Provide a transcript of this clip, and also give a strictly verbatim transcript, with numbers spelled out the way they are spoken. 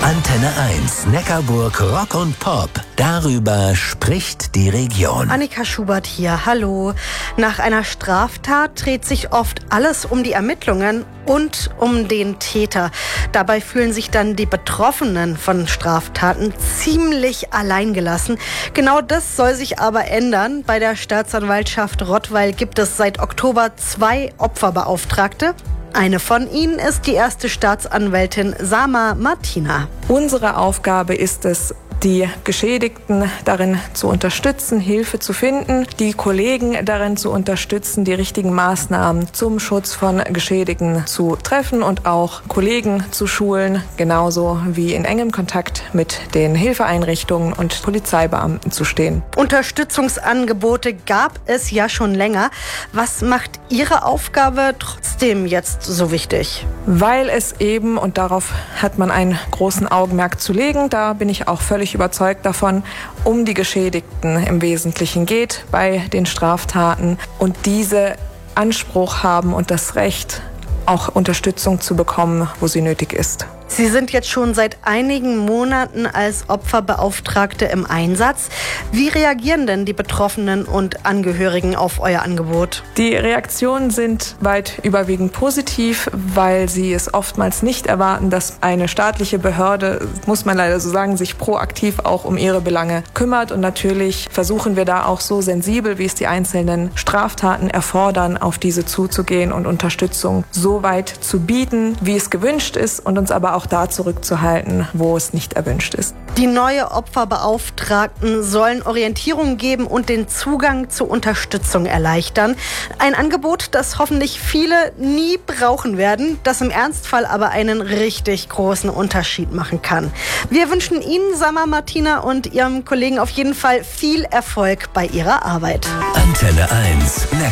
Antenne eins, Neckarburg Rock und Pop. Darüber spricht die Region. Annika Schubert hier, hallo. Nach einer Straftat dreht sich oft alles um die Ermittlungen und um den Täter. Dabei fühlen sich dann die Betroffenen von Straftaten ziemlich alleingelassen. Genau das soll sich aber ändern. Bei der Staatsanwaltschaft Rottweil gibt es seit Oktober zwei Opferbeauftragte. Eine von ihnen ist die erste Staatsanwältin Sama Martina. Unsere Aufgabe ist es, die Geschädigten darin zu unterstützen, Hilfe zu finden, die Kollegen darin zu unterstützen, die richtigen Maßnahmen zum Schutz von Geschädigten zu treffen und auch Kollegen zu schulen, genauso wie in engem Kontakt mit den Hilfeeinrichtungen und Polizeibeamten zu stehen. Unterstützungsangebote gab es ja schon länger. Was macht Ihre Aufgabe trotzdem jetzt so wichtig? Weil es eben, und darauf hat man einen großen Augenmerk zu legen, da bin ich auch völlig überzeugt davon, um die Geschädigten im Wesentlichen geht bei den Straftaten und diese Anspruch haben und das Recht, auch Unterstützung zu bekommen, wo sie nötig ist. Sie sind jetzt schon seit einigen Monaten als Opferbeauftragte im Einsatz. Wie reagieren denn die Betroffenen und Angehörigen auf euer Angebot? Die Reaktionen sind weit überwiegend positiv, weil sie es oftmals nicht erwarten, dass eine staatliche Behörde, muss man leider so sagen, sich proaktiv auch um ihre Belange kümmert. Und natürlich versuchen wir da auch so sensibel, wie es die einzelnen Straftaten erfordern, auf diese zuzugehen und Unterstützung so weit zu bieten, wie es gewünscht ist und uns aber auch da zurückzuhalten, wo es nicht erwünscht ist. Die neue Opferbeauftragten sollen Orientierung geben und den Zugang zu Unterstützung erleichtern. Ein Angebot, das hoffentlich viele nie brauchen werden, das im Ernstfall aber einen richtig großen Unterschied machen kann. Wir wünschen Ihnen, Sama Martina, und Ihrem Kollegen auf jeden Fall viel Erfolg bei Ihrer Arbeit. Antenne eins,